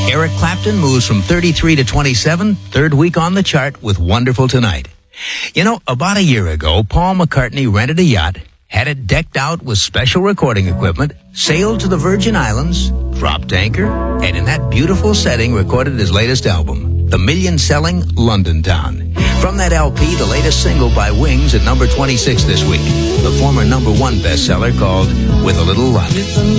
Eric Clapton moves from 33 to 27, third week on the chart with Wonderful Tonight. You know, about a year ago, Paul McCartney rented a yacht, had it decked out with special recording equipment, sailed to the Virgin Islands, dropped anchor, and in that beautiful setting recorded his latest album, the million-selling London Town. From that LP, the latest single by Wings at number 26 this week, the former number 1 bestseller called With a Little Luck.